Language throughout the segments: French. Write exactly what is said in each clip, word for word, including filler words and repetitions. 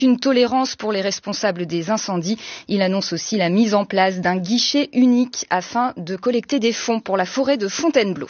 Une tolérance pour les responsables des incendies. Il annonce aussi la mise en place d'un guichet unique afin de collecter des fonds pour la forêt de Fontainebleau.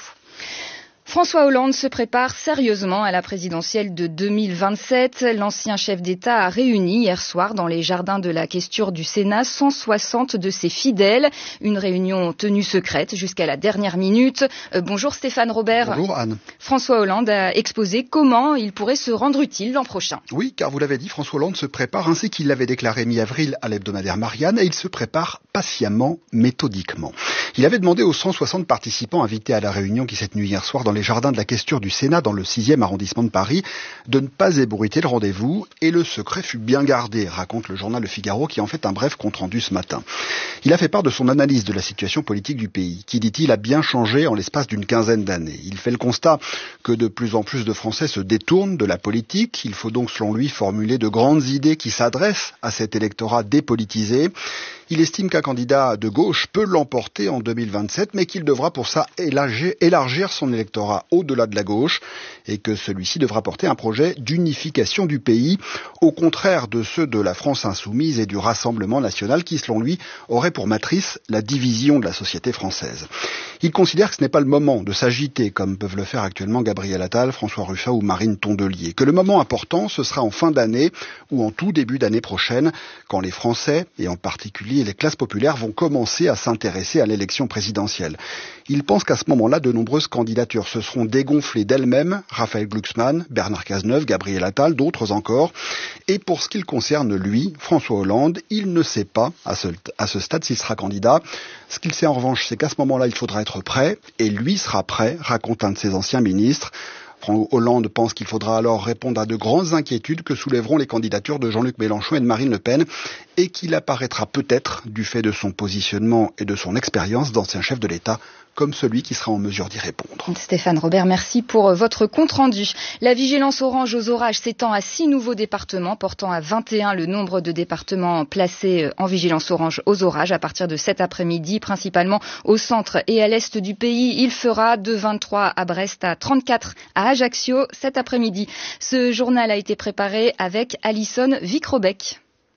François Hollande se prépare sérieusement à la présidentielle de deux mille vingt-sept. L'ancien chef d'État a réuni hier soir dans les jardins de la Questure du Sénat cent soixante de ses fidèles. Une réunion tenue secrète jusqu'à la dernière minute. Euh, bonjour Stéphane Robert. Bonjour Anne. François Hollande a exposé comment il pourrait se rendre utile l'an prochain. Oui, car vous l'avez dit, François Hollande se prépare ainsi qu'il l'avait déclaré mi-avril à l'hebdomadaire Marianne et il se prépare patiemment, méthodiquement. Il avait demandé aux cent soixante participants invités à la réunion qui s'est tenue hier soir dans les jardins de la Questure du Sénat dans le sixième arrondissement de Paris, de ne pas ébruiter le rendez-vous et le secret fut bien gardé, raconte le journal Le Figaro qui en fait un bref compte-rendu ce matin. Il a fait part de son analyse de la situation politique du pays, qui, dit-il, a bien changé en l'espace d'une quinzaine d'années. Il fait le constat que de plus en plus de Français se détournent de la politique. Il faut donc, selon lui, formuler de grandes idées qui s'adressent à cet électorat dépolitisé. Il estime qu'un candidat de gauche peut l'emporter en deux mille vingt-sept, mais qu'il devra pour ça élargir, élargir son électorat au-delà de la gauche et que celui-ci devra porter un projet d'unification du pays, au contraire de ceux de la France insoumise et du Rassemblement national qui, selon lui, auraient pour matrice la division de la société française. Il considère que ce n'est pas le moment de s'agiter comme peuvent le faire actuellement Gabriel Attal, François Ruffin ou Marine Tondelier, que le moment important ce sera en fin d'année ou en tout début d'année prochaine, quand les Français, et en particulier les classes populaires, vont commencer à s'intéresser à l'élection présidentielle. Il pense qu'à ce moment-là, de nombreuses candidatures se seront dégonflées d'elles-mêmes, Raphaël Glucksmann, Bernard Cazeneuve, Gabriel Attal, d'autres encore. Et pour ce qui le concerne, lui, François Hollande, il ne sait pas, à ce, à ce stade, s'il sera candidat. Ce qu'il sait en revanche, c'est qu'à ce moment-là, il faudra être prêt, et lui sera prêt, raconte un de ses anciens ministres. François Hollande pense qu'il faudra alors répondre à de grandes inquiétudes que soulèveront les candidatures de Jean-Luc Mélenchon et de Marine Le Pen et qu'il apparaîtra peut-être, du fait de son positionnement et de son expérience d'ancien chef de l'État, comme celui qui sera en mesure d'y répondre. Stéphane Robert, merci pour votre compte-rendu. La vigilance orange aux orages s'étend à six nouveaux départements, portant à vingt et un le nombre de départements placés en vigilance orange aux orages à partir de cet après-midi, principalement au centre et à l'est du pays. Il fera de vingt-trois à Brest à trente-quatre à Ajaccio cet après-midi. Ce journal a été préparé avec Alison Vicrobec.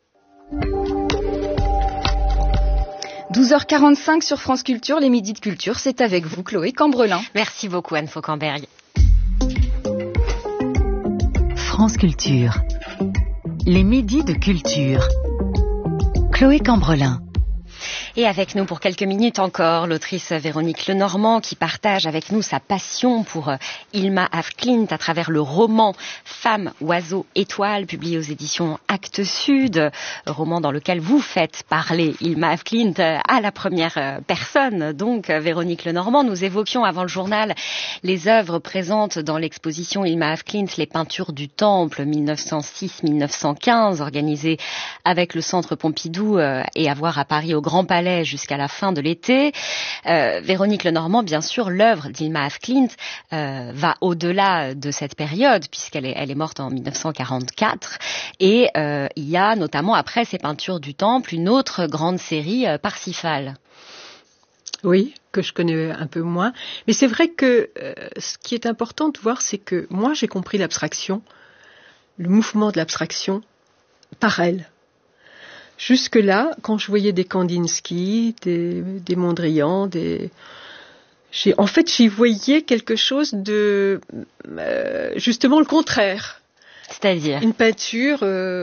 douze heures quarante-cinq sur France Culture, les midis de culture, c'est avec vous Chloé Cambrelin. Merci beaucoup Anne Fauquemberg. France Culture, les midis de culture. Chloé Cambrelin. Et avec nous pour quelques minutes encore, l'autrice Véronique Lenormand qui partage avec nous sa passion pour Hilma af Klint à travers le roman Femme, oiseau, étoile, publié aux éditions Actes Sud, roman dans lequel vous faites parler Hilma af Klint à la première personne. Donc, Véronique Lenormand, nous évoquions avant le journal les œuvres présentes dans l'exposition Hilma af Klint, les peintures du Temple mille neuf cent six mille neuf cent quinze, organisée avec le Centre Pompidou et à voir à Paris au Grand Palais jusqu'à la fin de l'été. Euh, Véronique Lenormand, bien sûr, l'œuvre d'Hilma af Klint euh, va au-delà de cette période, puisqu'elle est, elle est morte en mille neuf cent quarante-quatre. Et euh, il y a notamment, après ces peintures du Temple, une autre grande série, euh, Parsifal. Oui, que je connais un peu moins. Mais c'est vrai que euh, ce qui est important de voir, c'est que moi, j'ai compris l'abstraction, le mouvement de l'abstraction, par elle. Jusque-là, quand je voyais des Kandinsky, des, des Mondrian, des... J'ai, en fait, j'y voyais quelque chose de... Euh, justement le contraire. C'est-à-dire une peinture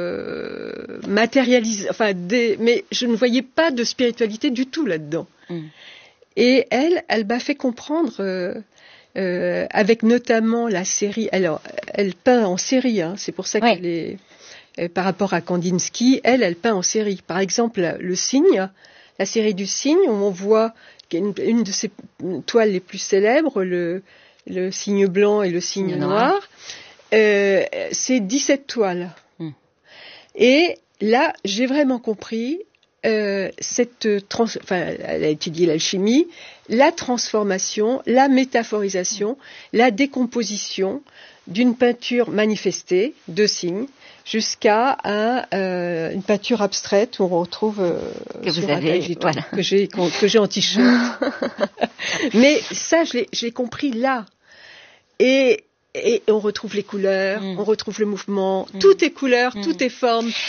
euh, matérialisée. Enfin, des, mais je ne voyais pas de spiritualité du tout là-dedans. Mm. Et elle, elle m'a fait comprendre... Euh, euh, avec notamment la série... Alors, elle peint en série, hein, c'est pour ça ouais. qu'elle est... Par rapport à Kandinsky, elle, elle peint en série. Par exemple, le cygne, la série du cygne, où on voit une, une de ses toiles les plus célèbres, le, le cygne blanc et le cygne noir, noir euh, c'est dix-sept toiles. Mm. Et là, j'ai vraiment compris euh, cette trans... enfin, elle a étudié l'alchimie, la transformation, la métaphorisation, la décomposition d'une peinture manifestée de signes jusqu'à un, euh, une peinture abstraite où on retrouve euh, que vous avez voilà, que j'ai que j'ai en t-shirt. Mais ça, je l'ai, je l'ai compris là. Et Et on retrouve les couleurs, mmh. on retrouve le mouvement, mmh. tout est couleur, mmh. tout est forme.